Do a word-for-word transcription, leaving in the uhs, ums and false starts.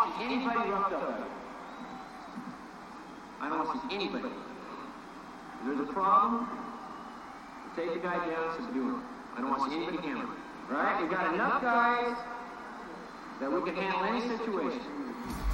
want to see anybody roughed up out here. I don't want to see anybody. If there's a problem, take the guy down and subdue him. I don't want to see anybody hammered. All right? We've got enough guys that we can handle any situation.